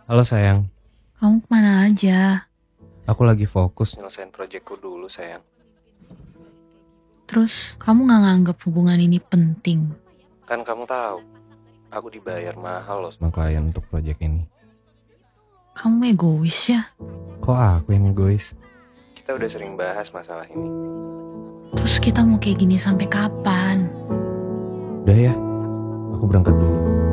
Halo sayang, Kamu kemana aja? aku lagi fokus nyelesain proyekku dulu sayang. Terus kamu gak nganggap hubungan ini penting? Kan kamu tahu, aku dibayar mahal loh sama klien untuk proyek ini. Kamu egois ya? Kok aku yang egois? Kita udah sering bahas masalah ini. Terus kita mau kayak gini sampai kapan? Udah ya, aku berangkat dulu.